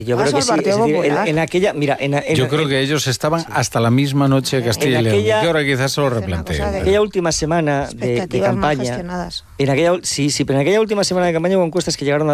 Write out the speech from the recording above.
Yo creo que sí. Es decir, en aquella, mira, yo creo que ellos estaban hasta la misma noche de Castilla y León. Y que ahora quizás se lo replanteen. En aquella última semana de campaña. Gestionadas. Pero en aquella última semana de campaña hubo encuestas que llegaron a